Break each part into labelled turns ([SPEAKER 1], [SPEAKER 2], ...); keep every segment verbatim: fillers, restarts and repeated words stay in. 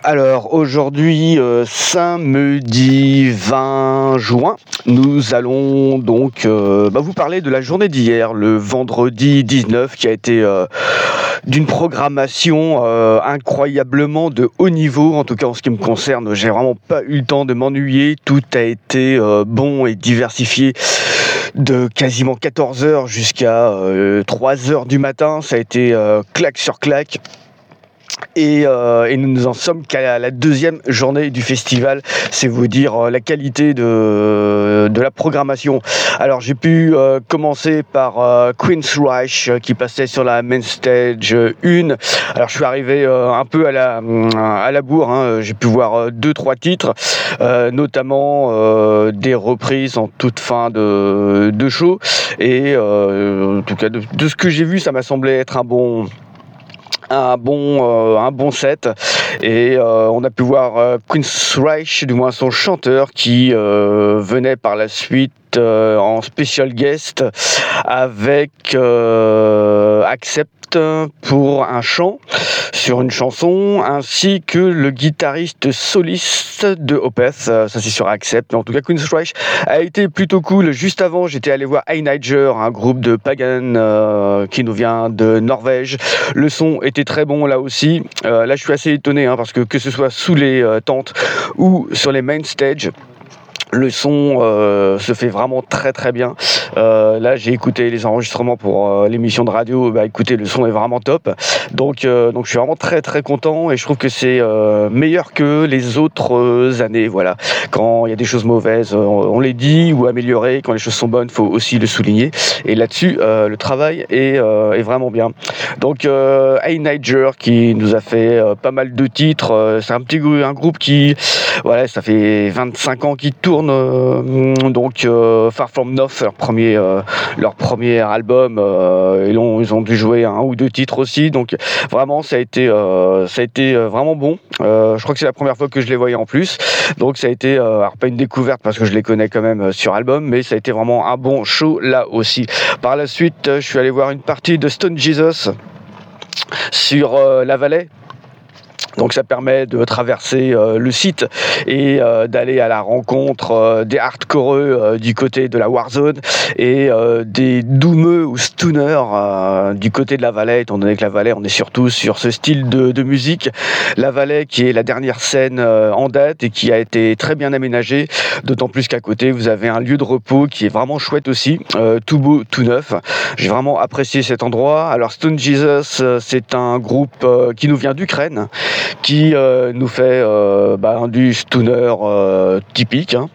[SPEAKER 1] Alors aujourd'hui, euh, samedi vingt juin, nous allons donc euh, bah, vous parler de la journée d'hier, le vendredi dix-neuf, qui a été euh, d'une programmation euh, incroyablement de haut niveau. En tout cas en ce qui me concerne, j'ai vraiment pas eu le temps de m'ennuyer. Tout a été euh, bon et diversifié de quasiment quatorze heures jusqu'à euh, trois heures du matin. Ça a été euh, claque sur claque. Et, euh, et nous en sommes qu'à la deuxième journée du festival. C'est vous dire euh, la qualité de, de la programmation. Alors j'ai pu euh, commencer par euh, Queensryche euh, qui passait sur la main stage un. Alors je suis arrivé euh, un peu à la, à la bourre, hein. J'ai pu voir euh, deux trois titres, euh, notamment euh, des reprises en toute fin de, de show. Et euh, en tout cas de, de ce que j'ai vu, ça m'a semblé être un bon... un bon euh, un bon set et euh, on a pu voir euh, Queensryche, du moins son chanteur, qui euh, venait par la suite euh, en special guest avec euh, Accept pour un chant sur une chanson, ainsi que le guitariste soliste de Opeth, ça c'est sur Accept. Mais en tout cas, Queensryche a été plutôt cool. Juste avant, j'étais allé voir Einiger, un groupe de pagan euh, qui nous vient de Norvège. Le son était très bon là aussi. Euh, là, je suis assez étonné hein, parce que que ce soit sous les euh, tentes ou sur les main stage, le son euh, se fait vraiment très très bien. Euh, là, j'ai écouté les enregistrements pour euh, l'émission de radio. Bah, écoutez, le son est vraiment top. Donc, euh, donc, je suis vraiment très très content et je trouve que c'est euh, meilleur que les autres euh, années. Voilà. Quand il y a des choses mauvaises, on, on les dit ou améliorées. Quand les choses sont bonnes, faut aussi le souligner. Et là-dessus, euh, le travail est, euh, est vraiment bien. Donc, euh, Einiger qui nous a fait euh, pas mal de titres. Euh, c'est un petit un groupe qui, voilà, ça fait vingt-cinq ans qu'il tourne. Euh, donc euh, Far From North, leur premier, euh, leur premier album, euh, ils, ont, ils ont dû jouer un ou deux titres aussi, donc vraiment ça a été, euh, ça a été vraiment bon. Euh, je crois que c'est la première fois que je les voyais en plus, donc ça a été, euh, alors pas une découverte parce que je les connais quand même sur album, mais ça a été vraiment un bon show là aussi. Par la suite, je suis allé voir une partie de Stone Jesus sur euh, la Vallée. Donc ça permet de traverser euh, le site et euh, d'aller à la rencontre euh, des hardcoreux euh, du côté de la Warzone et euh, des doomeux ou stooners euh, du côté de la Vallée, étant donné que la Vallée, on est surtout sur ce style de, de musique. La Vallée qui est la dernière scène euh, en date et qui a été très bien aménagée, d'autant plus qu'à côté vous avez un lieu de repos qui est vraiment chouette aussi, euh, tout beau, tout neuf. J'ai vraiment apprécié cet endroit. Alors Stone Jesus, euh, c'est un groupe euh, qui nous vient d'Ukraine, qui euh, nous fait euh, bah, du stoner euh, typique, hein.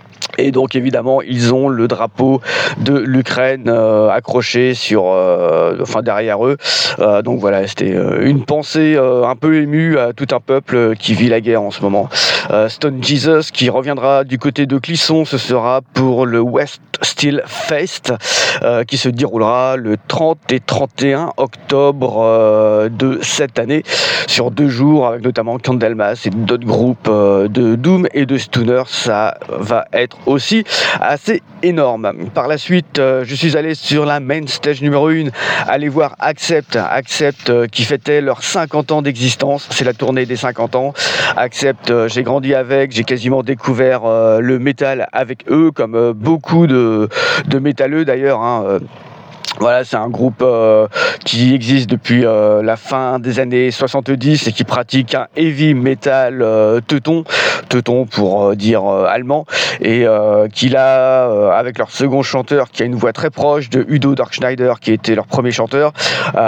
[SPEAKER 1] Et donc évidemment ils ont le drapeau de l'Ukraine euh, accroché sur, euh, enfin derrière eux. Euh, donc voilà, c'était euh, une pensée euh, un peu émue à tout un peuple qui vit la guerre en ce moment. Euh, Stone Jesus qui reviendra du côté de Clisson, ce sera pour le West Steel Fest euh, qui se déroulera le trente et trente et un octobre euh, de cette année sur deux jours avec notamment Candlemas et d'autres groupes euh, de Doom et de Stoner. Ça va être aussi assez énorme. Par la suite, euh, je suis allé sur la main stage numéro un, aller voir Accept, Accept euh, qui fêtait leurs cinquante ans d'existence. C'est la tournée des cinquante ans. Accept, euh, j'ai grandi avec, j'ai quasiment découvert euh, le métal avec eux, comme euh, beaucoup de, de métalleux d'ailleurs, hein, euh, Voilà, c'est un groupe euh, qui existe depuis euh, la fin des années soixante-dix et qui pratique un heavy metal euh, teuton, teuton pour euh, dire euh, allemand, et euh, qui là, euh, avec leur second chanteur qui a une voix très proche de Udo Dirkschneider, qui était leur premier chanteur, euh,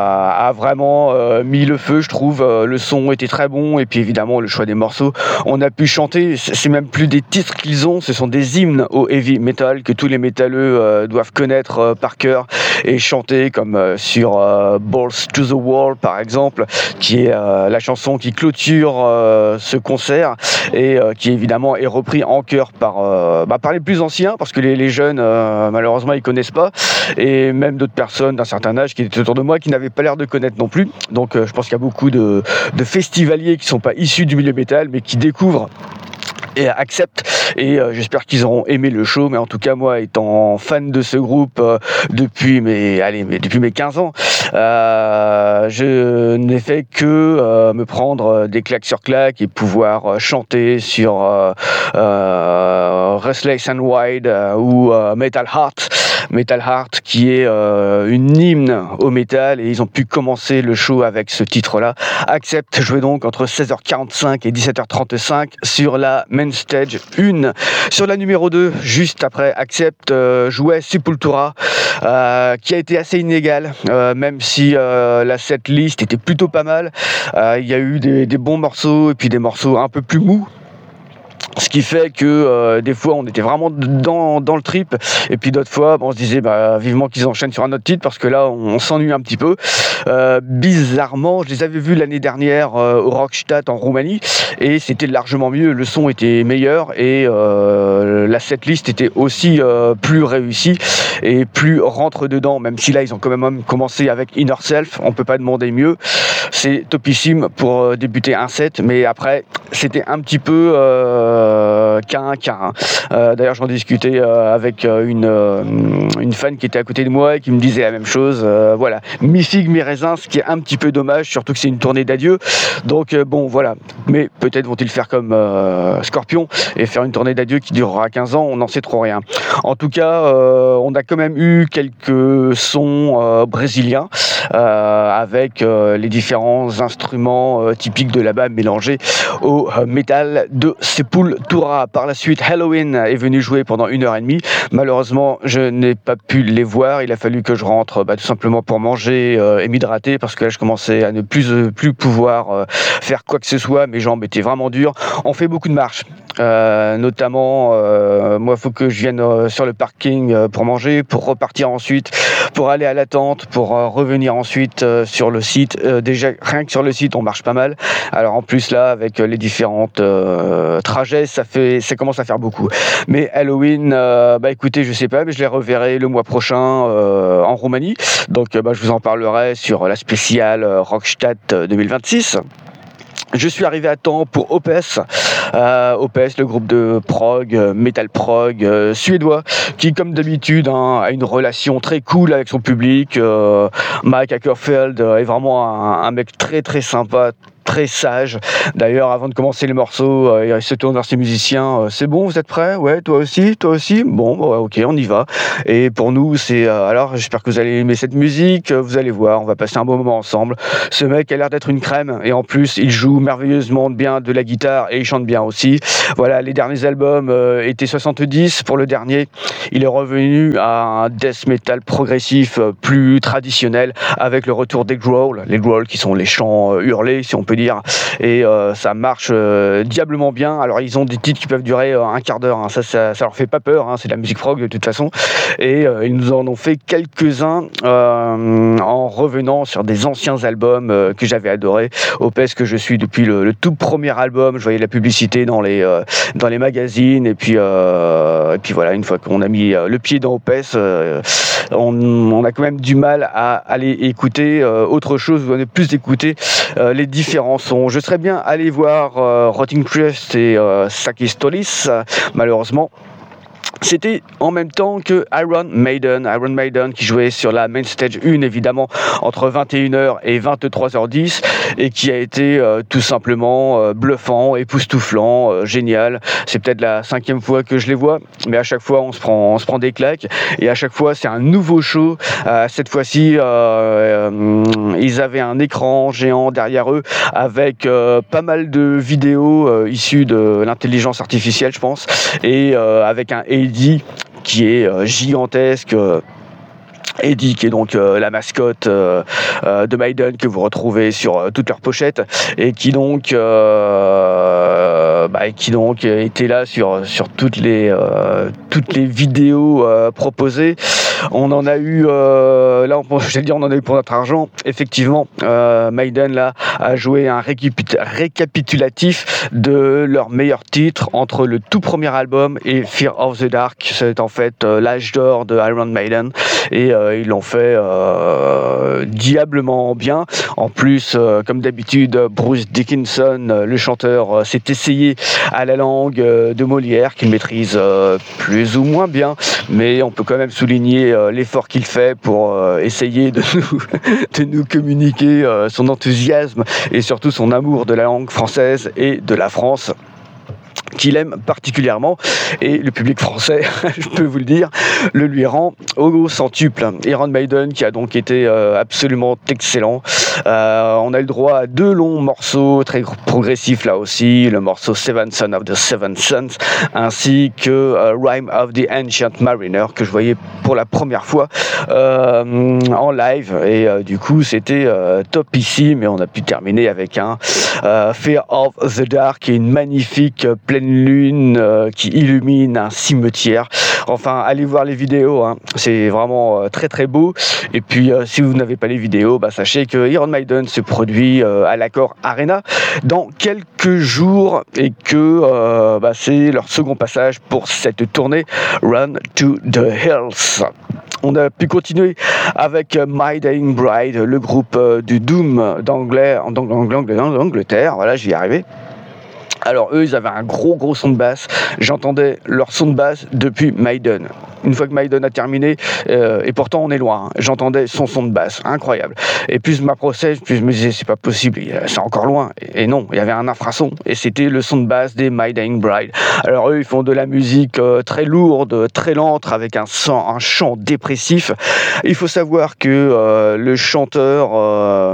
[SPEAKER 1] a vraiment euh, mis le feu, je trouve. Le son était très bon, et puis évidemment le choix des morceaux. On a pu chanter, c'est même plus des titres qu'ils ont, ce sont des hymnes au heavy metal que tous les métalleux euh, doivent connaître euh, par cœur et chanter, comme euh, sur euh, Balls to the Wall par exemple, qui est euh, la chanson qui clôture euh, ce concert, et euh, qui évidemment est repris en chœur par, euh, bah, par les plus anciens, parce que les, les jeunes euh, malheureusement ils connaissent pas, et même d'autres personnes d'un certain âge qui étaient autour de moi qui n'avaient pas l'air de connaître non plus. Donc euh, je pense qu'il y a beaucoup de, de festivaliers qui sont pas issus du milieu métal mais qui découvrent et Accept, et euh, j'espère qu'ils auront aimé le show. Mais en tout cas, moi étant fan de ce groupe euh, depuis mes allez mais depuis mes quinze ans, euh, je n'ai fait que euh, me prendre des claques sur claques et pouvoir euh, chanter sur euh, euh, Restless and Wide euh, ou euh, Metal Heart Metal Heart qui est euh, une hymne au métal, et ils ont pu commencer le show avec ce titre-là. Accept jouait donc entre seize heures quarante-cinq et dix-sept heures trente-cinq sur la Main Stage un. Sur la numéro deux, juste après Accept, euh, jouait Sepultura, euh, qui a été assez inégal, euh, même si euh, la setlist était plutôt pas mal. Euh, il y a eu des, des bons morceaux et puis des morceaux un peu plus mous. Ce qui fait que euh, des fois on était vraiment dans, dans le trip, et puis d'autres fois bon, on se disait bah, vivement qu'ils enchaînent sur un autre titre, parce que là on, on s'ennuie un petit peu. Euh, bizarrement, je les avais vus l'année dernière euh, au Rockstadt en Roumanie, et c'était largement mieux, le son était meilleur, et euh, la setlist était aussi euh, plus réussie et plus rentre dedans, même si là ils ont quand même commencé avec Inner Self, on peut pas demander mieux. C'est topissime pour euh, débuter un set, mais après c'était un petit peu euh, qu'un qu'un. Euh, d'ailleurs, j'en discutais euh, avec euh, une, euh, une fan qui était à côté de moi et qui me disait la même chose. Euh, voilà, mi-figue, mi-raisin, ce qui est un petit peu dommage, surtout que c'est une tournée d'adieu. Donc euh, bon, voilà. Mais peut-être vont-ils faire comme euh, Scorpion et faire une tournée d'adieu qui durera quinze ans, on n'en sait trop rien. En tout cas, euh, on a quand même eu quelques sons euh, brésiliens euh, avec euh, les différents instruments euh, typiques de là-bas mélangés au métal de Sepultura. Par la suite, Helloween est venu jouer pendant une heure et demie. Malheureusement, je n'ai pas pu les voir. Il a fallu que je rentre bah, tout simplement pour manger euh, et m'hydrater, parce que là, je commençais à ne plus, euh, plus pouvoir euh, faire quoi que ce soit. Mes jambes étaient vraiment dures. On fait beaucoup de marches. Euh, notamment, euh, moi, il faut que je vienne euh, sur le parking euh, pour manger, pour repartir ensuite, pour aller à la tente, pour euh, revenir ensuite euh, sur le site. Euh, déjà, rien que sur le site, on marche pas mal. Alors en plus là, avec euh, les différentes euh, trajets, ça fait, ça commence à faire beaucoup. Mais Halloween, euh, bah écoutez, je sais pas, mais je les reverrai le mois prochain euh, en Roumanie. Donc euh, bah, je vous en parlerai sur la spéciale euh, Rockstadt deux mille vingt-six. Je suis arrivé à temps pour Opeth, euh, Opeth, le groupe de prog, euh, metal prog euh, suédois, qui comme d'habitude hein, a une relation très cool avec son public. Euh, Mike Ackerfeld est vraiment un, un mec très très sympa, très sage. D'ailleurs, avant de commencer les morceaux, euh, il se tourne vers ses musiciens. Euh, c'est bon, vous êtes prêts? Ouais, toi aussi, toi aussi. Bon, ouais, ok, on y va. Et pour nous, c'est euh, alors, j'espère que vous allez aimer cette musique. Vous allez voir, on va passer un bon moment ensemble. Ce mec a l'air d'être une crème, et en plus, il joue merveilleusement bien de la guitare et il chante bien aussi. Voilà, les derniers albums euh, étaient soixante-dix. Pour le dernier, il est revenu à un death metal progressif euh, plus traditionnel, avec le retour des growls, les growls qui sont les chants euh, hurlés, si on peut dire, et euh, ça marche euh, diablement bien. Alors ils ont des titres qui peuvent durer euh, un quart d'heure, hein. ça, ça ça leur fait pas peur, hein. C'est de la musique prog de toute façon, et euh, ils nous en ont fait quelques-uns euh, en revenant sur des anciens albums euh, que j'avais adorés. Opeth, que je suis depuis le, le tout premier album, je voyais la publicité dans les euh, dans les magazines, et puis euh, et puis voilà, une fois qu'on a mis euh, le pied dans Opeth, euh, on, on a quand même du mal à aller écouter euh, autre chose, ou à ne plus écouter euh, les différents sons. Je serais bien allé voir euh, Rotting Christ et euh, Sakistolis, euh, malheureusement. C'était en même temps que Iron Maiden, Iron Maiden qui jouait sur la Main Stage un, évidemment, entre vingt et une heures et vingt-trois heures dix, et qui a été euh, tout simplement euh, bluffant, époustouflant, euh, génial. C'est peut-être la cinquième fois que je les vois, mais à chaque fois on se prend, on se prend des claques, et à chaque fois c'est un nouveau show. Euh, cette fois-ci, euh, euh, ils avaient un écran géant derrière eux avec euh, pas mal de vidéos euh, issues de l'intelligence artificielle, je pense, et euh, avec un Eddie qui est euh, gigantesque. Euh, Eddie qui est donc euh, la mascotte euh, euh, de Maiden, que vous retrouvez sur euh, toutes leurs pochettes, et qui donc euh, bah, qui donc était là sur sur toutes les euh, toutes les vidéos euh, proposées. On en a eu euh, là, on, je vais dire, on en a eu pour notre argent. Effectivement, euh, Maiden là a joué un récapit- récapitulatif de leurs meilleurs titres entre le tout premier album et Fear of the Dark. C'est en fait euh, l'âge d'or de Iron Maiden, et euh, euh, ils l'ont fait euh, diablement bien. En plus, euh, comme d'habitude, Bruce Dickinson, euh, le chanteur, euh, s'est essayé à la langue euh, de Molière, qu'il maîtrise euh, plus ou moins bien, mais on peut quand même souligner euh, l'effort qu'il fait pour euh, essayer de nous, de nous communiquer euh, son enthousiasme et surtout son amour de la langue française et de la France, qu'il aime particulièrement, et le public français, je peux vous le dire, le lui rend au centuple. Iron Maiden, qui a donc été euh, absolument excellent. Euh, on a eu le droit à deux longs morceaux très progressifs là aussi, le morceau Seven Sons of the Seven Sons, ainsi que euh, Rime of the Ancient Mariner, que je voyais pour la première fois euh, en live, et euh, du coup c'était euh, top ici, mais on a pu terminer avec un euh, Fear of the Dark, qui est une magnifique euh, pleine lune euh, qui illumine un cimetière. Enfin, allez voir les vidéos, hein. C'est vraiment euh, très très beau. Et puis, euh, si vous n'avez pas les vidéos, bah, sachez que Iron Maiden se produit euh, à l'Accor Arena dans quelques jours, et que euh, bah, c'est leur second passage pour cette tournée Run to the Hills. On a pu continuer avec My Dying Bride, le groupe euh, du Doom d'Anglais, d'Angleterre. Voilà, j'y ai arrivé. Alors eux, ils avaient un gros gros son de basse. J'entendais leur son de basse depuis Maiden. Une fois que Maiden a terminé, euh, et pourtant on est loin, hein, j'entendais son son de basse, incroyable. Et plus je m'approchais, plus je me disais c'est pas possible, c'est encore loin. Et, et non, il y avait un infrason, et c'était le son de basse des My Dying Bride. Alors eux, ils font de la musique euh, très lourde, très lente, avec un, son, un chant dépressif. Il faut savoir que euh, le chanteur euh,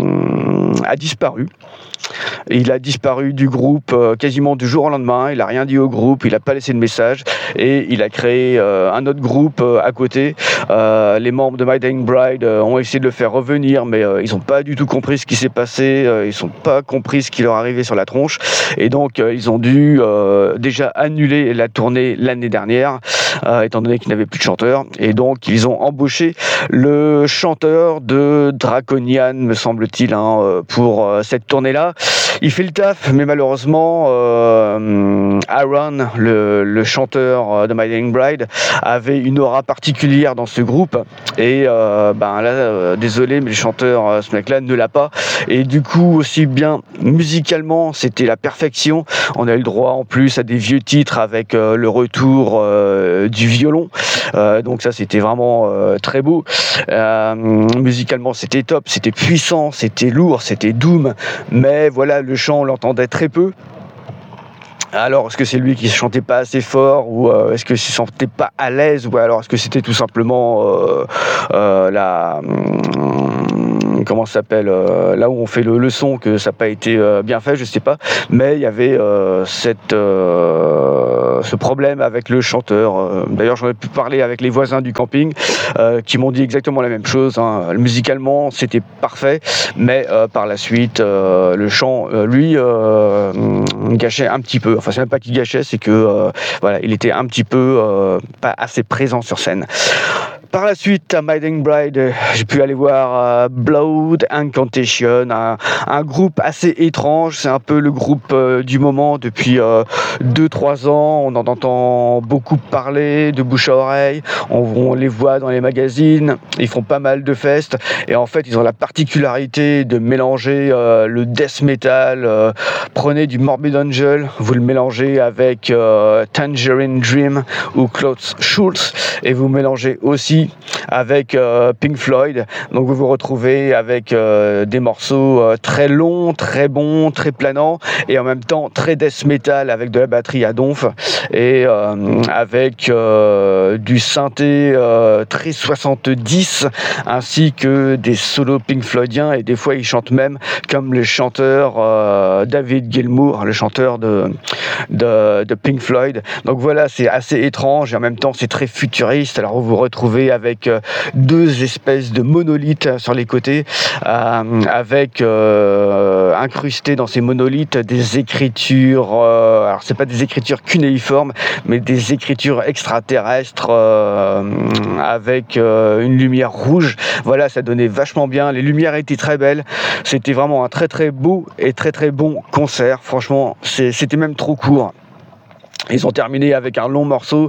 [SPEAKER 1] a disparu. Il a disparu du groupe euh, quasiment du jour au lendemain. Il n'a rien dit au groupe, il n'a pas laissé de message, et il a créé euh, un autre groupe euh, à côté. Euh, les membres de My Dying Bride euh, ont essayé de le faire revenir, mais euh, ils n'ont pas du tout compris ce qui s'est passé. Euh, ils n'ont pas compris ce qui leur arrivait sur la tronche, et donc euh, ils ont dû euh, déjà annuler la tournée l'année dernière, euh, étant donné qu'ils n'avaient plus de chanteur. Et donc ils ont embauché le chanteur de Draconian, me semble-t-il, hein, pour euh, cette tournée-là. Il fait le taf, mais malheureusement, euh, Aaron, le, le chanteur de My Dying Bride, avait une aura particulière dans ce groupe. Et euh, ben là, euh, désolé, mais le chanteur, euh, ce mec-là, ne l'a pas. Et du coup, aussi bien musicalement, c'était la perfection. On a eu le droit en plus à des vieux titres avec euh, le retour euh, du violon. Euh, donc ça, c'était vraiment euh, très beau. Euh, musicalement, c'était top, c'était puissant, c'était lourd, c'était doom. Mais voilà, le chant, on l'entendait très peu. Alors, est-ce que c'est lui qui ne chantait pas assez fort, ou euh, est-ce qu'il ne se sentait pas à l'aise, ou alors est-ce que c'était tout simplement euh, euh, la... Hum, comment ça s'appelle euh, là où on fait le, le son, que ça n'a pas été euh, bien fait, je sais pas. Mais il y avait euh, cette, euh, ce problème avec le chanteur. Euh, d'ailleurs, j'en ai pu parler avec les voisins du camping euh, qui m'ont dit exactement la même chose, hein. Musicalement, c'était parfait, mais euh, par la suite, euh, le chant, euh, lui, euh, gâchait un petit peu. Enfin, c'est même pas qu'il gâchait, c'est que euh, voilà, il était un petit peu euh, pas assez présent sur scène. Par la suite, à My Dying Bride, j'ai pu aller voir euh, Blood Incantation, un, un groupe assez étrange. C'est un peu le groupe euh, du moment depuis deux trois ans. On en entend beaucoup parler, de bouche à oreille. On, on les voit dans les magazines. Ils font pas mal de fest. Et en fait, ils ont la particularité de mélanger euh, le death metal. Euh, prenez du Morbid Angel, vous le mélangez avec euh, Tangerine Dream ou Klaus Schulze, et vous mélangez aussi avec euh, Pink Floyd. Donc vous vous retrouvez avec euh, des morceaux euh, très longs, très bons, très planants, et en même temps très death metal avec de la batterie à donf, et euh, avec euh, du synthé euh, très soixante-dix, ainsi que des solos Pink Floydiens, et des fois ils chantent même comme le chanteur euh, David Gilmour, le chanteur de, de, de Pink Floyd. Donc voilà, c'est assez étrange, et en même temps c'est très futuriste. Alors vous vous retrouvez avec euh, deux espèces de monolithes sur les côtés, euh, avec euh, incrustés dans ces monolithes des écritures, euh, alors c'est pas des écritures cunéiformes, mais des écritures extraterrestres euh, avec euh, une lumière rouge. Voilà, ça donnait vachement bien, les lumières étaient très belles, c'était vraiment un très très beau et très très bon concert. Franchement, c'est, c'était même trop court. Ils ont terminé avec un long morceau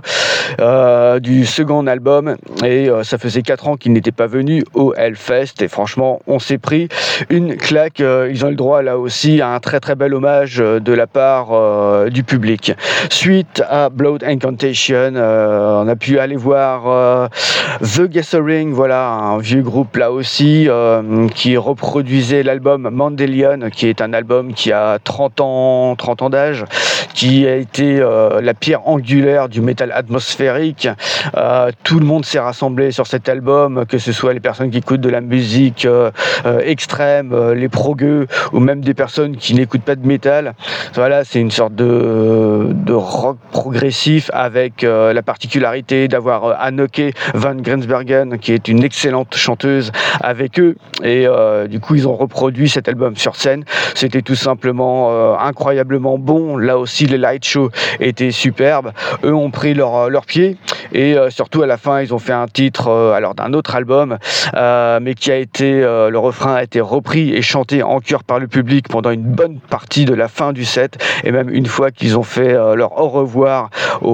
[SPEAKER 1] euh, du second album, et euh, ça faisait quatre ans qu'ils n'étaient pas venus au Hellfest, et franchement on s'est pris une claque. Euh, ils ont eu le droit là aussi à un très très bel hommage euh, de la part euh, du public. Suite à Blood Incantation, euh, on a pu aller voir euh, The Gathering, voilà, un vieux groupe là aussi euh, qui reproduisait l'album Mandelion, qui est un album qui a trente ans d'âge, qui a été euh, la pierre angulaire du métal atmosphérique. Euh, tout le monde s'est rassemblé sur cet album, que ce soit les personnes qui écoutent de la musique euh, euh, extrême, euh, les progueux, ou même des personnes qui n'écoutent pas de métal. Voilà, c'est une sorte de, de rock progressif avec euh, la particularité d'avoir euh, Anneke van Grensbergen, qui est une excellente chanteuse, avec eux. Et euh, du coup, ils ont reproduit cet album sur scène. C'était tout simplement euh, incroyablement bon. Là aussi, les light shows étaient superbes. Eux ont pris leur, leur pied, et euh, surtout à la fin, ils ont fait un titre euh, alors d'un autre album, euh, mais qui a été, euh, le refrain a été repris et chanté en chœur par le public pendant une bonne partie de la fin du set, et même une fois qu'ils ont fait euh, leur au revoir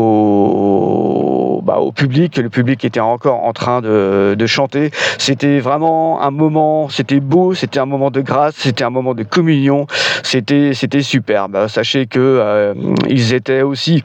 [SPEAKER 1] au, bah, au public, le public était encore en train de, de chanter. C'était vraiment un moment, c'était beau, c'était un moment de grâce, c'était un moment de communion, c'était, c'était superbe. Sachez que euh, ils étaient aussi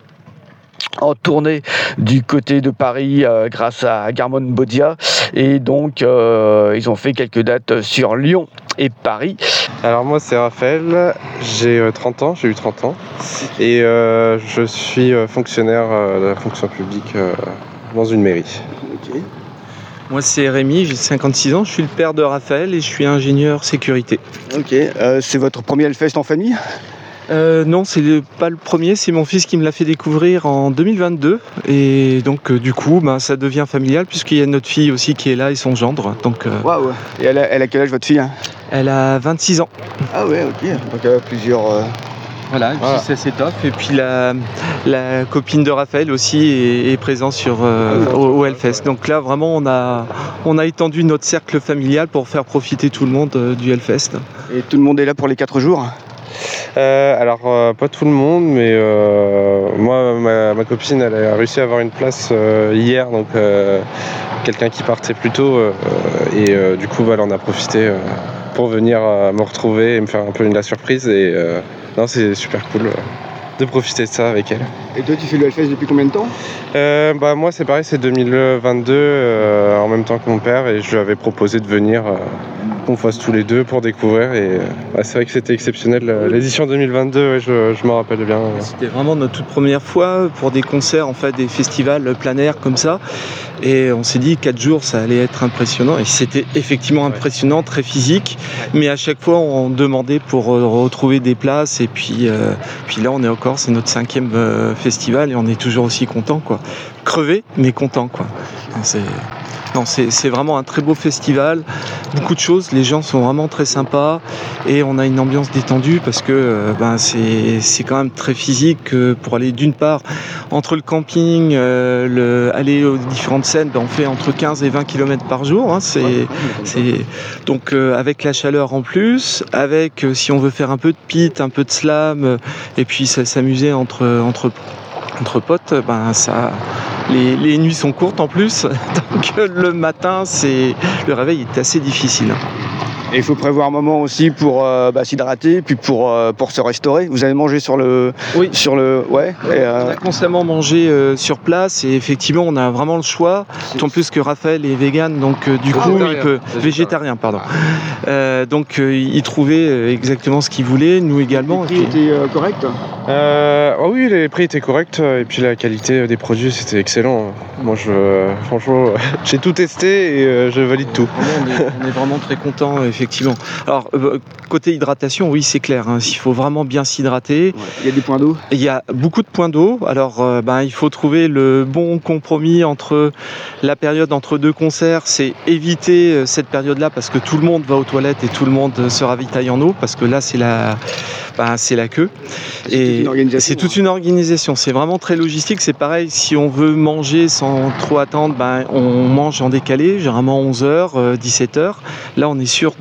[SPEAKER 1] en tournée du côté de Paris euh, grâce à Garmon Bodia, et donc euh, ils ont fait quelques dates sur Lyon et Paris.
[SPEAKER 2] Alors moi c'est Raphaël, j'ai euh, trente ans, j'ai eu trente ans, et euh, je suis euh, fonctionnaire euh, de la fonction publique euh, dans une mairie.
[SPEAKER 3] Okay. Moi c'est Rémi, j'ai cinquante-six ans, je suis le père de Raphaël et je suis ingénieur sécurité.
[SPEAKER 1] Ok, euh, c'est votre premier Hellfest en famille ?
[SPEAKER 3] Euh, non, c'est le, pas le premier, c'est mon fils qui me l'a fait découvrir en deux mille vingt-deux, et donc euh, du coup bah, ça devient familial puisqu'il y a notre fille aussi qui est là et son gendre. Donc, euh...
[SPEAKER 1] Waouh. Et elle a, elle a quel âge votre fille hein?
[SPEAKER 3] Elle a vingt-six ans.
[SPEAKER 1] Ah ouais, ok, donc elle a plusieurs... Euh...
[SPEAKER 3] Voilà, et puis voilà. C'est, c'est top. Et puis la, la copine de Raphaël aussi est, est présente sur, euh, ah, au, au Hellfest. Donc là vraiment on a, on a étendu notre cercle familial pour faire profiter tout le monde euh, du Hellfest.
[SPEAKER 1] Et tout le monde est là pour les quatre jours ?
[SPEAKER 2] Euh, alors euh, pas tout le monde, mais euh, moi ma, ma copine elle a réussi à avoir une place euh, hier, donc euh, quelqu'un qui partait plus tôt euh, et euh, du coup voilà, on a profité euh, pour venir euh, me retrouver et me faire un peu une la surprise, et euh, non c'est super cool euh, de profiter de ça avec elle.
[SPEAKER 1] Et toi tu fais le Hellfest depuis combien de temps ?
[SPEAKER 2] euh, bah moi c'est pareil, c'est deux mille vingt-deux euh, en même temps que mon père, et je lui avais proposé de venir euh, qu'on fasse tous les deux pour découvrir, et bah, c'est vrai que c'était exceptionnel. L'édition deux mille vingt-deux, ouais, je, je m'en rappelle bien.
[SPEAKER 3] C'était vraiment notre toute première fois pour des concerts, en fait, des festivals plein air comme ça, et on s'est dit quatre jours ça allait être impressionnant, et c'était effectivement impressionnant, très physique, mais à chaque fois on demandait pour retrouver des places, et puis, euh, puis là on est encore, c'est notre cinquième euh, festival et on est toujours aussi content, quoi. Crevé mais content, quoi. C'est... Non, c'est, c'est vraiment un très beau festival, beaucoup de choses, les gens sont vraiment très sympas et on a une ambiance détendue parce que euh, ben, c'est, c'est quand même très physique euh, pour aller d'une part entre le camping, euh, le, aller aux différentes scènes, ben, on fait entre quinze et vingt kilomètres par jour, hein, c'est, c'est, donc euh, avec la chaleur en plus, avec euh, si on veut faire un peu de pit, un peu de slam euh, et puis ça, s'amuser entre, entre, entre potes, ben, ça... Les, les nuits sont courtes en plus, donc le matin, c'est, le réveil est assez difficile.
[SPEAKER 1] Et il faut prévoir un moment aussi pour euh, bah, s'hydrater, puis pour, euh, pour se restaurer. Vous avez mangé sur le...
[SPEAKER 3] Oui.
[SPEAKER 1] Sur le ouais, et euh...
[SPEAKER 3] On a constamment mangé euh, sur place, et effectivement, on a vraiment le choix. D'autant plus que Raphaël est vegan, donc euh, du coup, il peut... Végétarien, pardon. Euh, donc, euh, il trouvait euh, exactement ce qu'il voulait, nous également.
[SPEAKER 1] Les prix étaient euh, corrects
[SPEAKER 2] euh, oh oui, les prix étaient corrects, et puis la qualité des produits, c'était excellent. Moi, je, franchement, j'ai tout testé, et euh, je valide tout.
[SPEAKER 3] On est, on est vraiment très contents, effectivement. Alors, euh, côté hydratation, oui, c'est clair, hein, il faut vraiment bien s'hydrater.
[SPEAKER 1] Ouais. Il y a des points d'eau ?
[SPEAKER 3] Il y a beaucoup de points d'eau. Alors, euh, ben, il faut trouver le bon compromis entre la période entre deux concerts. C'est éviter euh, cette période-là parce que tout le monde va aux toilettes et tout le monde se ravitaille en eau, parce que là, c'est la, ben, c'est la queue.
[SPEAKER 1] C'est et toute
[SPEAKER 3] c'est toute une organisation. C'est vraiment très logistique. C'est pareil, si on veut manger sans trop attendre, ben, on mange en décalé, généralement onze heures, dix-sept heures. Là, on est sûr de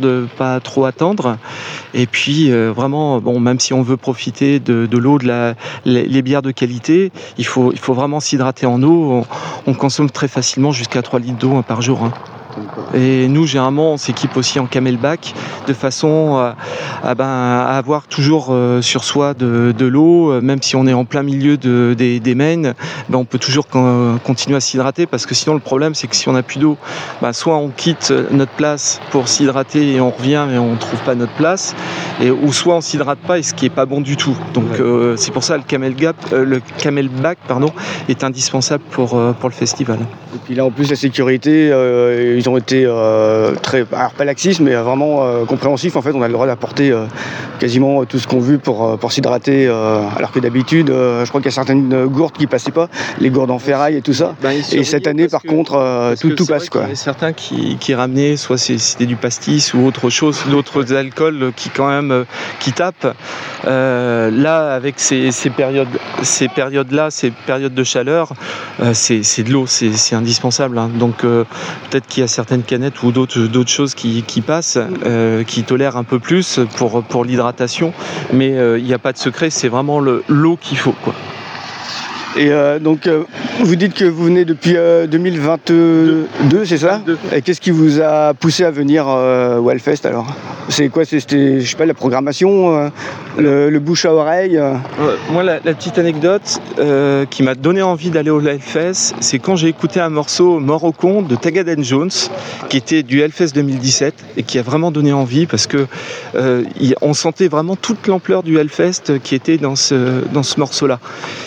[SPEAKER 3] de pas trop attendre. Et puis euh, vraiment, bon, même si on veut profiter de, de l'eau, de la, les, les bières de qualité, il faut, il faut vraiment s'hydrater en eau. On, on consomme très facilement jusqu'à trois litres d'eau par jour. Hein. Et nous, généralement, on s'équipe aussi en camelback de façon à, à, ben, à avoir toujours euh, sur soi de, de l'eau, même si on est en plein milieu de, des, des mains, ben, on peut toujours con, continuer à s'hydrater parce que sinon le problème c'est que si on n'a plus d'eau, ben, soit on quitte notre place pour s'hydrater et on revient et on ne trouve pas notre place, et, ou soit on ne s'hydrate pas et ce qui n'est pas bon du tout. Donc ouais. euh, c'est pour ça que le, camel gap, euh, le camelback pardon, est indispensable pour, euh, pour le festival.
[SPEAKER 1] Et puis là en plus la sécurité, euh, ils ont été euh, très, alors pas laxistes mais vraiment euh, compréhensifs. En fait on a le droit d'apporter euh, quasiment tout ce qu'on veut pour, pour s'hydrater, euh, alors que d'habitude euh, je crois qu'il y a certaines gourdes qui passaient pas, les gourdes en ferraille et tout ça. Ben, et cette année par que, contre euh, tout, tout passe quoi.
[SPEAKER 3] Il y a certains qui, qui ramenaient soit c'était du pastis ou autre chose, d'autres alcools qui quand même euh, qui tapent. Euh, là avec ces, ces périodes ces périodes là, ces périodes de chaleur, euh, c'est, c'est de l'eau, c'est, c'est indispensable. Hein. Donc euh, peut-être qu'il y a certaines canettes ou d'autres, d'autres choses qui, qui passent, euh, qui tolèrent un peu plus pour, pour l'hydratation, mais euh, il n'y a pas de secret, c'est vraiment le, l'eau qu'il faut, quoi.
[SPEAKER 1] Et euh, donc, euh, vous dites que vous venez depuis euh, deux mille vingt-deux, c'est ça ? Et qu'est-ce qui vous a poussé à venir euh, au Hellfest alors ? C'est quoi ? C'était, je sais pas, la programmation, euh, le, le bouche à oreille euh...
[SPEAKER 3] euh, Moi, la, la petite anecdote euh, qui m'a donné envie d'aller au Hellfest, c'est quand j'ai écouté un morceau Mort au con de Tagada and Jones, qui était du Hellfest deux mille dix-sept et qui a vraiment donné envie parce que euh, y, on sentait vraiment toute l'ampleur du Hellfest qui était dans ce, dans ce morceau-là.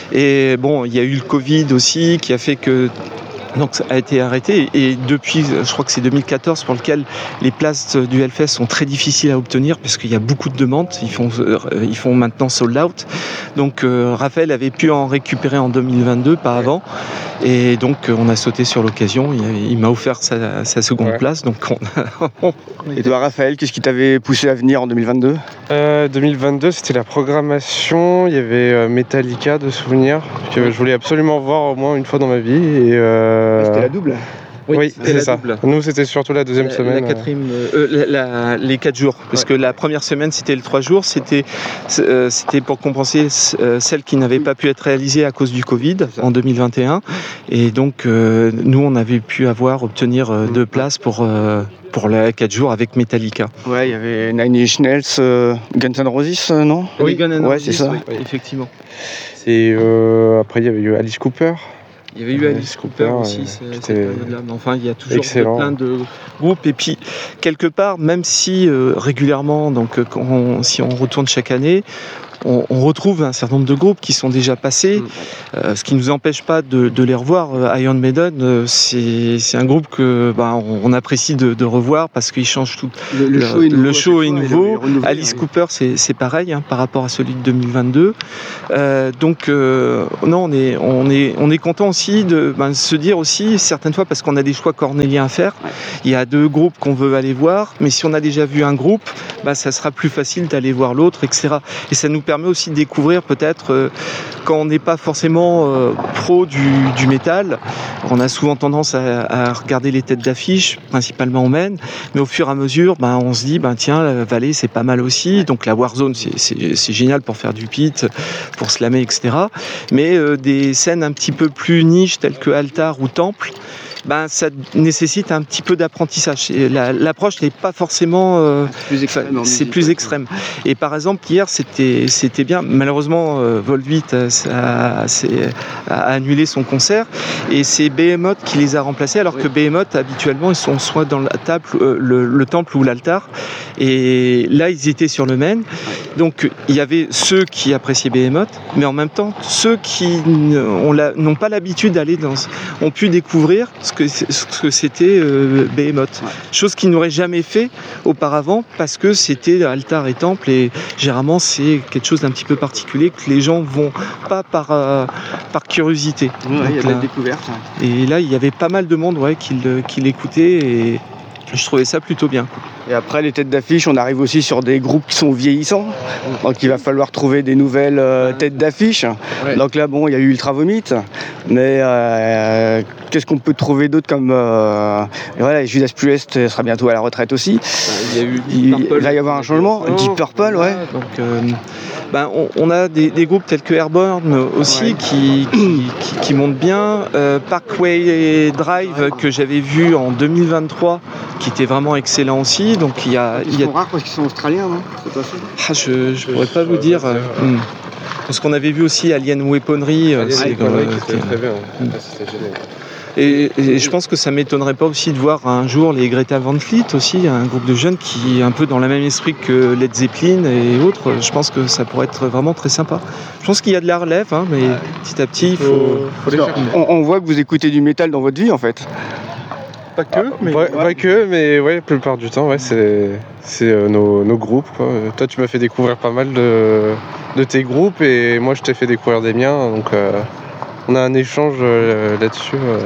[SPEAKER 3] Et bon, il y a eu le Covid aussi qui a fait que donc ça a été arrêté et depuis, je crois que c'est deux mille quatorze pour lequel les places du Hellfest sont très difficiles à obtenir parce qu'il y a beaucoup de demandes. Ils font, euh, ils font maintenant sold out. Donc euh, Raphaël avait pu en récupérer en deux mille vingt-deux, pas avant. Et donc on a sauté sur l'occasion. Il, il m'a offert sa, sa seconde ouais. place. Donc on...
[SPEAKER 1] Et toi Raphaël, qu'est-ce qui t'avait poussé à venir en deux mille vingt-deux ?
[SPEAKER 2] euh, deux mille vingt-deux, c'était la programmation. Il y avait Metallica de souvenirs que je voulais absolument voir au moins une fois dans ma vie. Et euh...
[SPEAKER 1] C'était la double ?
[SPEAKER 2] Oui, oui c'est ça. Double. Nous, c'était surtout la deuxième
[SPEAKER 3] la,
[SPEAKER 2] semaine.
[SPEAKER 3] La quatrième, euh, la, la, les quatre jours. Parce ouais. que la première semaine, c'était le trois jours. C'était, euh, c'était pour compenser euh, celles qui n'avaient pas pu être réalisées à cause du Covid en deux mille vingt et un. Et donc, euh, nous, on avait pu avoir, obtenir euh, deux places pour... Euh, pour les quatre jours avec Metallica.
[SPEAKER 1] Ouais, il y avait Nine Inch Nails, euh, Guns N' Roses, euh, non ?
[SPEAKER 3] Oui, Guns N' Roses,
[SPEAKER 1] ouais, c'est ça.
[SPEAKER 3] Oui, effectivement.
[SPEAKER 2] C'est, euh, après, il y avait eu Alice Cooper.
[SPEAKER 3] Il y avait eu Alice, Alice Cooper, Cooper aussi, euh, cette période-là. Mais enfin, il y a toujours de, plein de groupes. Et puis, quelque part, même si euh, régulièrement, donc quand on, si on retourne chaque année, on, on retrouve un certain nombre de groupes qui sont déjà passés, mmh. euh, ce qui ne nous empêche pas de, de les revoir. Iron Maiden, euh, c'est, c'est un groupe que bah, on, on apprécie de, de revoir parce qu'il change tout.
[SPEAKER 1] Le, le, le show est nouveau.
[SPEAKER 3] Le show est nouveau. Alice oui. Cooper, c'est, c'est pareil hein, par rapport à celui de deux mille vingt-deux. Euh, donc, euh, non, on est, on est, on est content aussi de ben, se dire aussi, certaines fois, parce qu'on a des choix cornéliens à faire, ouais. il y a deux groupes qu'on veut aller voir, mais si on a déjà vu un groupe, ben, ça sera plus facile d'aller voir l'autre, et cetera. Et ça nous permet aussi de découvrir peut-être euh, quand on n'est pas forcément euh, pro du, du métal, on a souvent tendance à, à regarder les têtes d'affiche, principalement au Maine, mais au fur et à mesure, ben, on se dit ben, tiens, la Vallée c'est pas mal aussi, donc la Warzone c'est, c'est, c'est génial pour faire du pit, pour slammer, et cetera. Mais euh, des scènes un petit peu plus niches telles que Altar ou Temple, ben, ça nécessite un petit peu d'apprentissage. Et la, l'approche n'est pas forcément... Euh,
[SPEAKER 1] c'est plus extrême.
[SPEAKER 3] C'est plus extrême. Et par exemple, hier, c'était, c'était bien. Malheureusement, euh, Volbeat a, a, a annulé son concert et c'est Behemoth qui les a remplacés, alors oui. que Behemoth, habituellement, ils sont soit dans la table, euh, le, le temple ou l'altar. Et là, ils étaient sur le Maine. Donc, il y avait ceux qui appréciaient Behemoth, mais en même temps, ceux qui ont la, n'ont pas l'habitude d'aller dans... ont pu découvrir ce que, ce que c'était euh, Behemoth. Ouais. Chose qu'ils n'auraient jamais fait auparavant parce que c'était altar et temple et généralement c'est quelque chose d'un petit peu particulier que les gens vont pas par, euh, par curiosité.
[SPEAKER 1] Ouais, il y a de la découverte.
[SPEAKER 3] Ouais. Et là, il y avait pas mal de monde ouais, qui, qui l'écoutait et je trouvais ça plutôt bien.
[SPEAKER 1] Et après les têtes d'affiche, on arrive aussi sur des groupes qui sont vieillissants. Donc il va falloir trouver des nouvelles euh, têtes d'affiche. Ouais. Donc là, bon, il y a eu Ultra Vomit, mais euh, qu'est-ce qu'on peut trouver d'autre comme euh, voilà, Judas Priest sera bientôt à la retraite aussi.
[SPEAKER 3] Il y a eu
[SPEAKER 1] il, il va y avoir un changement. Deep Purple, ouais.
[SPEAKER 3] Donc, euh, ben, on, on a des, des groupes tels que Airborne aussi ouais. qui, qui, qui, qui montent bien. Euh, Parkway Drive que j'avais vu en deux mille vingt-trois, qui était vraiment excellent aussi. Donc il y a.
[SPEAKER 1] Ils
[SPEAKER 3] il y a...
[SPEAKER 1] sont rares parce qu'ils sont australiens, non?
[SPEAKER 3] Ah, je je pourrais pas vous dire. Euh, hmm. Parce qu'on avait vu aussi Alien Weaponry.
[SPEAKER 2] Alien
[SPEAKER 3] c'est,
[SPEAKER 2] Weaponry,
[SPEAKER 3] euh,
[SPEAKER 2] c'était très bien.
[SPEAKER 3] Hmm.
[SPEAKER 2] Ah, c'était génial.
[SPEAKER 3] Et, et je pense que ça m'étonnerait pas aussi de voir un jour les Greta Van Fleet aussi, un groupe de jeunes qui est un peu dans le même esprit que Led Zeppelin et autres. Je pense que ça pourrait être vraiment très sympa. Je pense qu'il y a de la relève, hein, mais petit à petit, il faut, faut les faire.
[SPEAKER 1] On, on voit que vous écoutez du métal dans votre vie, en fait.
[SPEAKER 3] Pas que, mais...
[SPEAKER 2] Pas, pas que, mais ouais, la plupart du temps, ouais, c'est, c'est euh, nos, nos groupes, quoi. Toi, tu m'as fait découvrir pas mal de, de tes groupes et moi, je t'ai fait découvrir des miens, donc... Euh... On a un échange euh, là-dessus euh,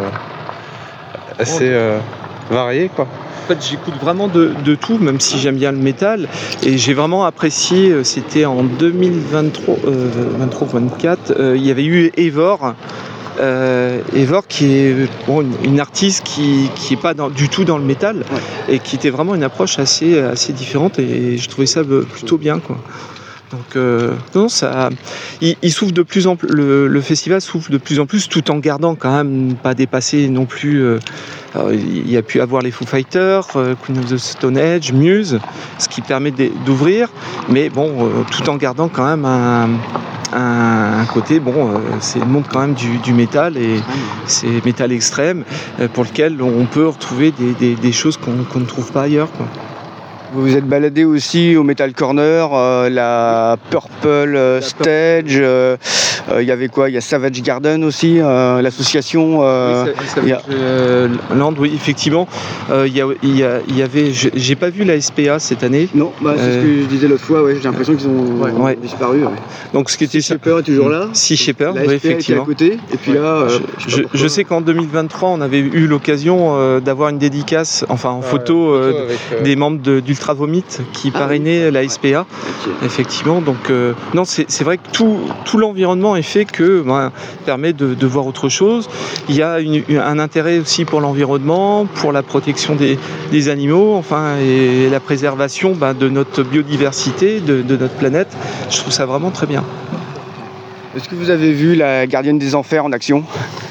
[SPEAKER 2] assez euh, varié, quoi.
[SPEAKER 3] En fait, j'écoute vraiment de, de tout, même si j'aime bien le métal. Et j'ai vraiment apprécié, c'était en deux mille vingt-trois, euh, vingt-trois vingt-quatre, euh, il y avait eu Eivor. Euh, Eivor qui est bon, une, une artiste qui qui est pas dans, du tout dans le métal ouais. et qui était vraiment une approche assez assez différente et je trouvais ça plutôt bien, quoi. Donc euh, non, ça, il, il souffle de plus en plus. Le, le festival souffle de plus en plus, tout en gardant quand même pas dépassé non plus. Euh, alors, il y a pu avoir les Foo Fighters, euh, Queen of the Stone Age, Muse, ce qui permet de, d'ouvrir, mais bon, euh, tout en gardant quand même un, un, un côté. Bon, euh, c'est le monde quand même du, du métal et c'est métal extrême euh, pour lequel on peut retrouver des, des, des choses qu'on, qu'on ne trouve pas ailleurs, quoi.
[SPEAKER 1] Vous vous êtes baladé aussi au Metal Corner, euh, la Purple euh, Stage, il euh, euh, y avait quoi? Il y a Savage Garden aussi, euh, l'association. Euh,
[SPEAKER 3] oui, Savage y a... euh, Land, oui, effectivement. Il euh, y, y, y avait, j'ai pas vu la S P A cette année.
[SPEAKER 1] Non, bah, c'est euh... ce que je disais l'autre fois, ouais, j'ai l'impression qu'ils ont ouais, ouais. disparu. Ouais.
[SPEAKER 3] Donc, ce qui était
[SPEAKER 1] Sea Shepherd est toujours là.
[SPEAKER 3] Sea Shepherd,
[SPEAKER 1] oui, effectivement. À côté. Et puis
[SPEAKER 3] ouais.
[SPEAKER 1] là, euh,
[SPEAKER 3] je, je, je sais qu'en deux mille vingt-trois, on avait eu l'occasion euh, d'avoir une dédicace, enfin en ah, photo, euh, photo avec, euh... des membres de, du Ultra Vomit qui ah, parrainait oui. la S P A, okay. Effectivement. Donc euh, non, c'est, c'est vrai que tout, tout l'environnement est fait que ben, permet de, de voir autre chose. Il y a une, un intérêt aussi pour l'environnement, pour la protection des, des animaux, enfin et la préservation ben, de notre biodiversité, de, de notre planète. Je trouve ça vraiment très bien.
[SPEAKER 1] Est-ce que vous avez vu la Gardienne des Enfers en action?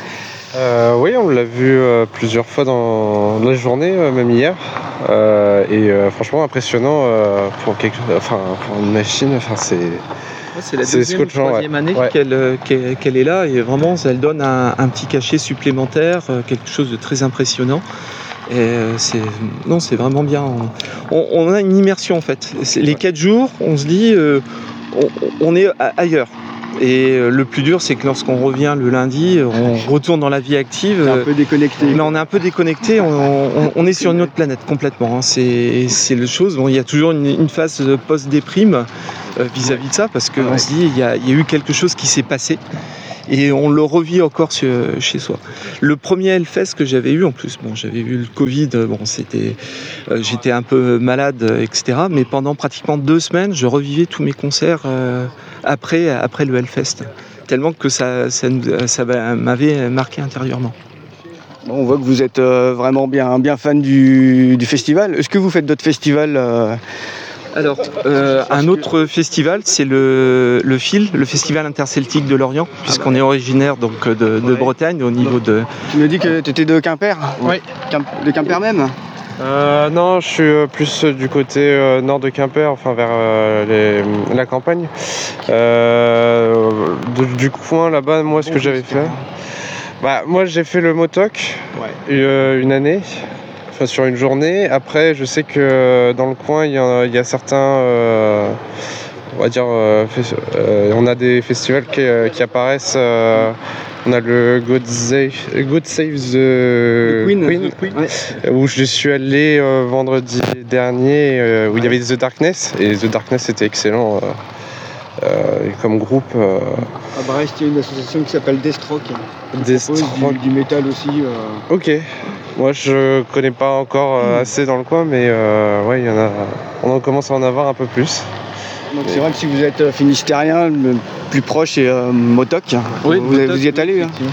[SPEAKER 2] Euh, oui, on l'a vu euh, plusieurs fois dans la journée, euh, même hier. Euh, et euh, franchement impressionnant euh, pour, quelque, enfin, pour une machine. Enfin, c'est,
[SPEAKER 3] ouais, c'est la deuxième ou troisième ouais. année
[SPEAKER 2] ouais.
[SPEAKER 3] qu'elle, qu'elle, qu'elle est là et vraiment elle donne un, un petit cachet supplémentaire, quelque chose de très impressionnant. Et c'est, non, c'est vraiment bien. On, on a une immersion en fait. C'est, les quatre jours, on se dit, euh, on, on est ailleurs. Et le plus dur, c'est que lorsqu'on revient le lundi, on retourne dans la vie active.
[SPEAKER 1] On est un peu déconnecté.
[SPEAKER 3] Mais on est un peu déconnecté, on, on, on est sur une autre planète complètement. Hein. C'est, c'est le chose. Bon, il y a toujours une, une phase post-déprime euh, vis-à-vis de ça, parce qu'on ouais. se dit, il y, a, il y a eu quelque chose qui s'est passé. Et on le revit encore sur, chez soi. Le premier Hellfest que j'avais eu, en plus, bon, j'avais eu le Covid, bon, c'était, euh, j'étais un peu malade, et cetera. Mais pendant pratiquement deux semaines, je revivais tous mes concerts euh, après, après le Hellfest. Tellement que ça, ça, ça m'avait marqué intérieurement.
[SPEAKER 1] Bon, on voit que vous êtes euh, vraiment bien, bien fan du, du festival. Est-ce que vous faites d'autres festivals euh...
[SPEAKER 3] Alors, euh, un autre festival, c'est le, le F I L, le Festival Interceltique de Lorient, puisqu'on est originaire donc, de, de ouais. Bretagne, au niveau de...
[SPEAKER 1] Tu me dis que tu étais de Quimper?
[SPEAKER 3] Oui.
[SPEAKER 1] De Quimper même?
[SPEAKER 2] euh, Non, je suis plus du côté euh, nord de Quimper, enfin vers euh, les, la campagne. Euh, de, du coin là-bas, moi, ce bon, que j'avais fait... Bah, moi, j'ai fait le Motoc ouais. euh, une année. Sur une journée. Après, je sais que dans le coin, il y a, il y a certains, euh, on va dire, euh, euh, on a des festivals qui, euh, qui apparaissent. Euh, on a le God Save, God Save the
[SPEAKER 1] Queen,
[SPEAKER 2] Queen
[SPEAKER 1] Queen ouais.
[SPEAKER 2] où je suis allé euh, vendredi dernier, euh, où ouais. il y avait The Darkness, et The Darkness était excellent. Euh, Euh, comme groupe. Euh...
[SPEAKER 1] À Brest, il y a une association qui s'appelle Deathstroke.
[SPEAKER 2] Deathstroke.
[SPEAKER 1] Du, du métal aussi. Euh...
[SPEAKER 2] Ok. Moi, je connais pas encore euh, mmh. assez dans le coin, mais euh, ouais, il y en a. On en commence à en avoir un peu plus.
[SPEAKER 1] Donc c'est vrai que si vous êtes finistérien, le plus proche est euh, Motoc.
[SPEAKER 3] Oui,
[SPEAKER 1] vous,
[SPEAKER 3] Motoc,
[SPEAKER 1] vous y êtes allé. Hein.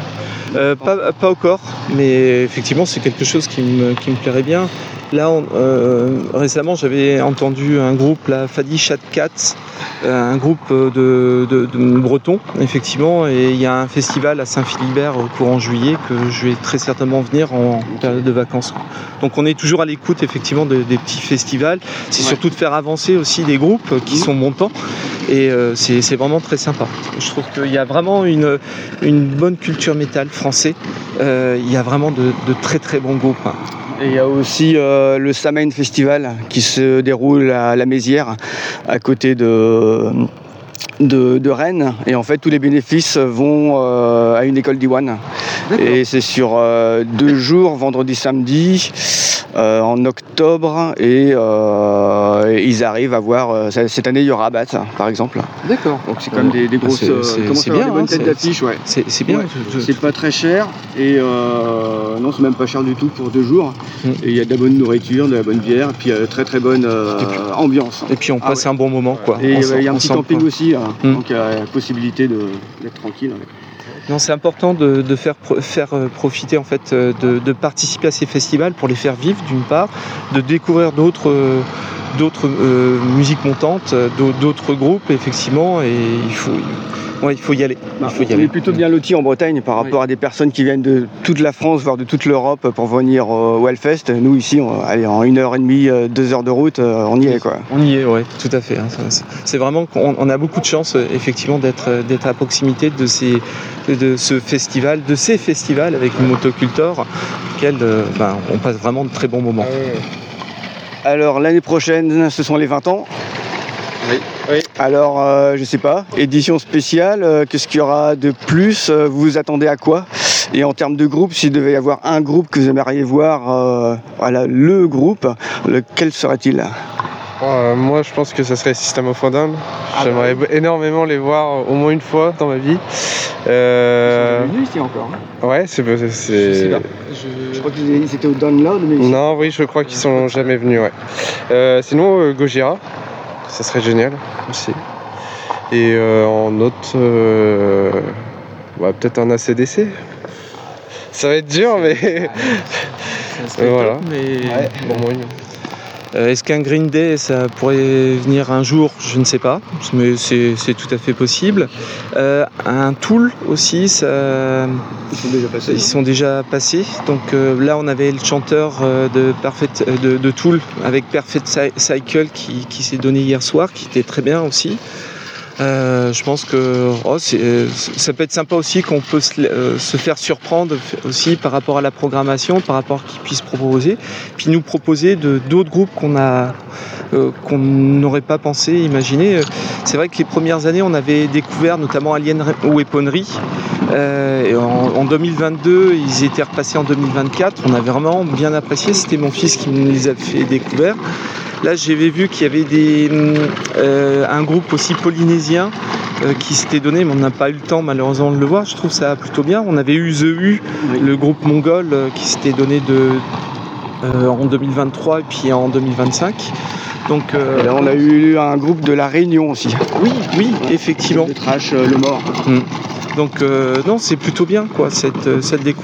[SPEAKER 3] Euh, pas, pas encore, mais effectivement c'est quelque chose qui me, qui me plairait bien. Là, on, euh, récemment, j'avais entendu un groupe, la Fadi Chat Cats, un groupe de, de, de bretons, effectivement, et il y a un festival à Saint-Philibert au courant juillet que je vais très certainement venir en période de vacances. Donc on est toujours à l'écoute, effectivement, de, des petits festivals. C'est ouais. surtout de faire avancer aussi des groupes qui mmh. sont montants, et euh, c'est, c'est vraiment très sympa. Je trouve qu'il y a vraiment une, une bonne culture métal français. Euh, il y a vraiment de, de très très bons groupes. Hein.
[SPEAKER 1] Et il y a aussi euh, le Samhain Festival qui se déroule à la Mézières, à côté de, de, de Rennes. Et en fait, tous les bénéfices vont euh, à une école d'Iwan. Et c'est sur euh, deux jours, vendredi, samedi, euh, en octobre. Et euh, ils arrivent à voir. Euh, cette année, il y aura Abat, par exemple.
[SPEAKER 3] D'accord.
[SPEAKER 1] Donc c'est quand même des, des grosses.
[SPEAKER 3] C'est, c'est,
[SPEAKER 1] euh,
[SPEAKER 3] c'est bien.
[SPEAKER 1] Des bonnes
[SPEAKER 3] hein,
[SPEAKER 1] têtes
[SPEAKER 3] c'est,
[SPEAKER 1] d'affiche, ouais.
[SPEAKER 3] C'est, c'est bien.
[SPEAKER 1] Ouais. Je, je... C'est pas très cher. Et euh, non, c'est même pas cher du tout pour deux jours. Mm. Et il y a de la bonne nourriture, de la bonne bière, et puis euh, très très bonne euh, et puis, ambiance.
[SPEAKER 3] Et puis on
[SPEAKER 1] ah,
[SPEAKER 3] passe
[SPEAKER 1] ouais.
[SPEAKER 3] un bon moment, quoi.
[SPEAKER 1] Et il y a un petit camping aussi, là.
[SPEAKER 3] Mm.
[SPEAKER 1] Donc il y a la possibilité de, d'être tranquille.
[SPEAKER 3] Non, c'est important de, de faire, faire profiter en fait, de, de participer à ces festivals pour les faire vivre d'une part, de découvrir d'autres, d'autres euh, musiques montantes, d'autres groupes effectivement, et il faut, ouais, il faut y aller.
[SPEAKER 1] Bah,
[SPEAKER 3] il faut y
[SPEAKER 1] on
[SPEAKER 3] aller.
[SPEAKER 1] est plutôt bien lotis en Bretagne par rapport oui. à des personnes qui viennent de toute la France, voire de toute l'Europe pour venir au Hellfest. Nous ici, on, allez, en une heure et demie, deux heures de route, on y est quoi.
[SPEAKER 3] On y est, ouais, tout à fait. Hein. C'est vraiment qu'on on a beaucoup de chance effectivement d'être, d'être à proximité de ces de ce festival, de ces festivals avec une motocultor, auquel euh, ben, on passe vraiment de très bons moments.
[SPEAKER 1] Alors l'année prochaine, ce sont les vingt ans.
[SPEAKER 3] Oui. oui.
[SPEAKER 1] Alors, euh, je sais pas, édition spéciale, euh, qu'est-ce qu'il y aura de plus ? Vous vous attendez à quoi ? Et en termes de groupe, s'il devait y avoir un groupe que vous aimeriez voir, euh, voilà, le groupe, lequel serait-il ?
[SPEAKER 2] Euh, moi, je pense que ça serait System of a Down. Ah J'aimerais bah oui. énormément les voir au moins une fois dans ma vie.
[SPEAKER 1] Euh... Ils sont venus ici encore. Hein.
[SPEAKER 2] Ouais, c'est. c'est...
[SPEAKER 1] Je, sais pas. Je... je crois qu'ils étaient au Download, mais. Ici.
[SPEAKER 2] Non, oui, je crois qu'ils sont jamais venus. Ouais. Euh, sinon, euh, Gojira, ça serait génial aussi. Et euh, en autre, euh... bah, peut-être un A C D C. Ça va être dur, mais.
[SPEAKER 3] Ça voilà. Top, mais... Ouais. Bon, moi, Euh, est-ce qu'un Green Day, ça pourrait venir un jour ? Je ne sais pas, mais c'est, c'est tout à fait possible. Euh, un Tool aussi, ça...
[SPEAKER 1] ils sont déjà passés.
[SPEAKER 3] Ils sont déjà passés. Donc euh, là, on avait le chanteur euh, de, Perfect, euh, de, de Tool avec Perfect Cycle qui, qui s'est donné hier soir, qui était très bien aussi. Euh, je pense que oh, c'est, ça peut être sympa aussi qu'on peut se, euh, se faire surprendre aussi par rapport à la programmation, par rapport à qu'ils puissent proposer, puis nous proposer de, d'autres groupes qu'on a, euh, qu'on n'aurait pas pensé, imaginé. C'est vrai que les premières années, on avait découvert notamment Alien Weaponry. Euh, et en, en deux mille vingt-deux, ils étaient repassés en deux mille vingt-quatre. On avait vraiment bien apprécié. C'était mon fils qui me les a fait découvrir. Là, j'avais vu qu'il y avait des, euh, un groupe aussi polynésien euh, qui s'était donné, mais on n'a pas eu le temps malheureusement de le voir. Je trouve ça plutôt bien. On avait eu The U, oui. le groupe mongol euh, qui s'était donné de, euh, en deux mille vingt-trois et puis en deux mille vingt-cinq. Donc, euh,
[SPEAKER 1] et là, on a eu un groupe de La Réunion aussi.
[SPEAKER 3] Oui, oui, ouais, effectivement.
[SPEAKER 1] Le Trash, euh, le Mort.
[SPEAKER 3] Mmh. Donc euh, non, c'est plutôt bien quoi, cette, cette découverte.